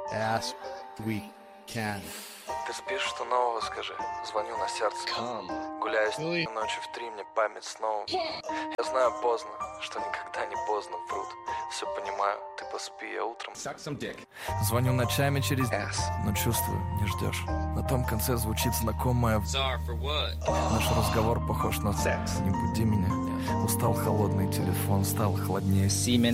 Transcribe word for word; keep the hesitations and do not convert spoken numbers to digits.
as we can. Ты спишь, что нового скажи? Звоню на сердце. Гуляю с Really? ночью в три, мне память снова. Я знаю поздно, что никогда не поздно, врут. Все понимаю, ты поспи, я утром. Suck some dick. Звоню ночами через S, но чувствую, не ждешь. На том конце звучит знакомая. Sorry for what? Наш разговор похож на секс. Не буди меня. Устал холодный телефон, стал холоднее. Semen.